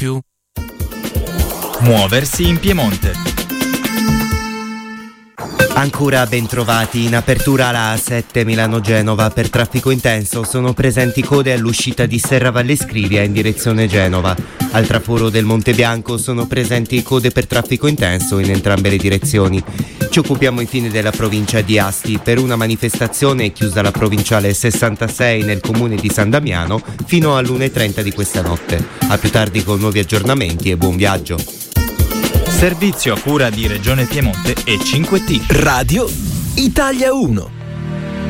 più. Muoversi in Piemonte. Ancora ben trovati, in apertura la A7 Milano-Genova per traffico intenso, sono presenti code all'uscita di Serravalle Scrivia in direzione Genova. Al traforo del Monte Bianco sono presenti code per traffico intenso in entrambe le direzioni. Ci occupiamo infine della provincia di Asti. Per una manifestazione è chiusa la provinciale 66 nel comune di San Damiano fino all'1:30 di questa notte. A più tardi con nuovi aggiornamenti e buon viaggio. Servizio a cura di Regione Piemonte e 5T. Radio Italia 1.